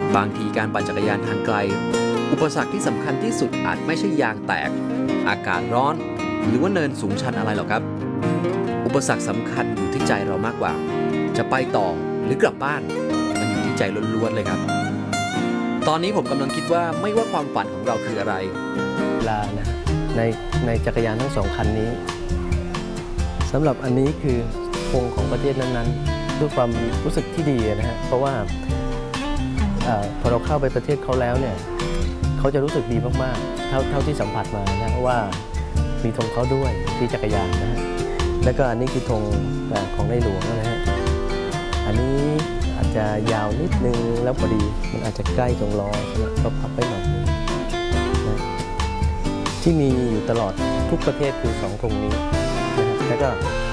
บางทีการปั่นจักรยานทางไกลอุปสรรคที่สำคัญที่สุดอาจไม่ใช่ยางแตกอากาศร้อนหรือว่าเนินสูงชันอะไรหรอกครับอุปสรรคสำคัญอยู่ที่ใจเรามากกว่าจะไปต่อหรือกลับบ้านมันอยู่ที่ใจล้วนๆเลยครับตอนนี้ผมกำลังคิดว่าไม่ว่าความฝันของเราคืออะไรเวลานะในจักรยานทั้ง2 คันนี้สำหรับอันนี้คือธงของประเทศนั้นๆด้วยความรู้สึกที่ดีนะฮะเพราะว่าพอเราเข้าไปประเทศเขาแล้วเนี่ยเขาจะรู้สึกดีมากๆเท่าที่สัมผัสมานะว่ามีธงเขาด้วยที่จักรยานนะฮะแล้วก็อันนี้คือธงของในหลวงนะฮะอันนี้อาจจะยาวนิดนึงแล้วพอดีมันอาจจะใกล้ตรงล้อก็พับไปหน่อยนึงนะที่มีอยู่ตลอดทุกประเทศคือ2 ธงนี้นะฮะแล้วก็